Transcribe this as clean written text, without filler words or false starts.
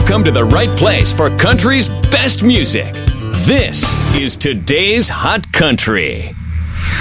come to the right place for country's best music. This is today's Hot Country.